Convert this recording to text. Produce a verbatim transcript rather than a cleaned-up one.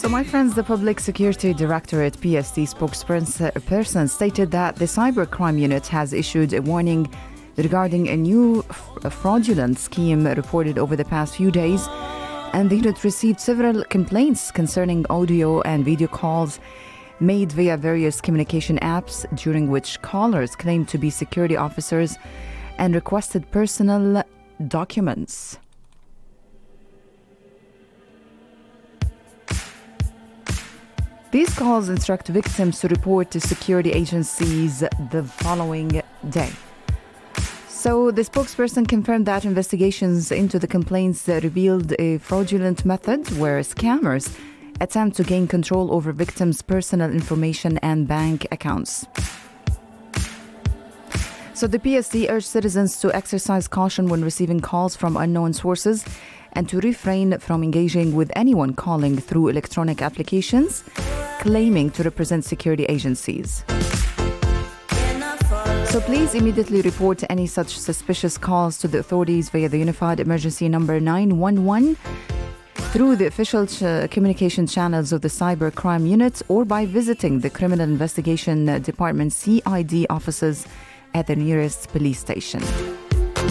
So, my friends, the Public Security Directorate P S T spokesperson stated that the Cybercrime Unit has issued a warning regarding a new fraudulent scheme reported over the past few days, and the unit received several complaints concerning audio and video calls made via various communication apps, during which callers claimed to be security officers and requested personal documents. These calls instruct victims to report to security agencies the following day. So the spokesperson confirmed that investigations into the complaints revealed a fraudulent method where scammers attempt to gain control over victims' personal information and bank accounts. So the P S T urged citizens to exercise caution when receiving calls from unknown sources and to refrain from engaging with anyone calling through electronic applications claiming to represent security agencies. So please immediately report any such suspicious calls to the authorities via the unified emergency number nine one one, through the official ch- communication channels of the Cybercrime Unit, or by visiting the Criminal Investigation Department C I D offices at the nearest police station.